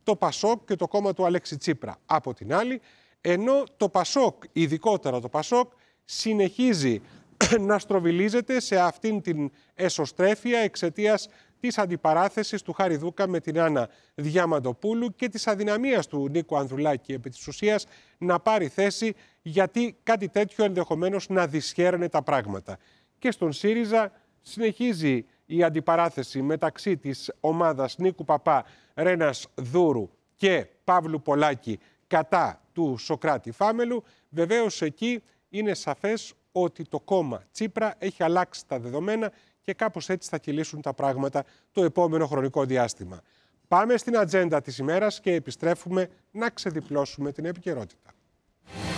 το ΠΑΣΟΚ και το κόμμα του Αλέξη Τσίπρα από την άλλη, ενώ το ΠΑΣΟΚ, ειδικότερα το ΠΑΣΟΚ, συνεχίζει να στροβιλίζεται σε αυτήν την εσωστρέφεια εξαιτίας της αντιπαράθεσης του Χάρη Δούκα με την Άννα Διαμαντοπούλου και της αδυναμίας του Νίκου Ανδρουλάκη επί της ουσίας να πάρει θέση, γιατί κάτι τέτοιο ενδεχομένως να δυσχέρνε τα πράγματα. Και στον ΣΥΡΙΖΑ συνεχίζει η αντιπαράθεση μεταξύ της ομάδας Νίκου Παπά, Ρένας Δούρου και Παύλου Πολάκη κατά του Σωκράτη Φάμελου. Βεβαίως εκεί είναι σαφές ότι το κόμμα Τσίπρα έχει αλλάξει τα δεδομένα και κάπως έτσι θα κυλήσουν τα πράγματα το επόμενο χρονικό διάστημα. Πάμε στην ατζέντα της ημέρας και επιστρέφουμε να ξεδιπλώσουμε την επικαιρότητα.